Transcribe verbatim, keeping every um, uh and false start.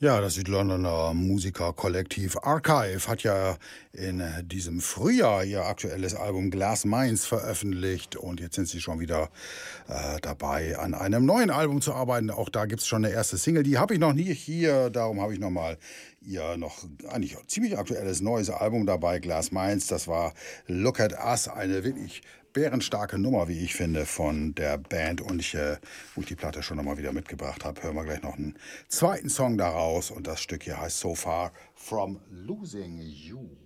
Ja, das Südlondoner Musikerkollektiv Archive hat ja in äh, diesem Frühjahr ihr aktuelles Album Glass Minds veröffentlicht und jetzt sind sie schon wieder äh, dabei, an einem neuen Album zu arbeiten. Auch da gibt's schon eine erste Single, die habe ich noch nie hier, darum habe ich nochmal ihr noch eigentlich ziemlich aktuelles neues Album dabei, Glass Minds. Das war Look at Us, eine wirklich bärenstarke Nummer, wie ich finde, von der Band. Und ich, äh, wo ich die Platte schon nochmal wieder mitgebracht habe, hören wir gleich noch einen zweiten Song daraus. Und das Stück hier heißt So Far From Losing You.